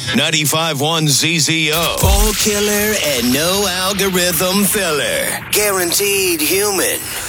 95.1 ZZO. All killer and no algorithm filler. Guaranteed human.